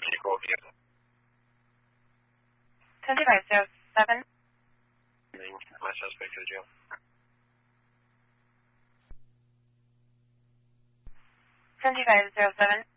vehicle vehicle. 10507. My suspect to the jail. 10507.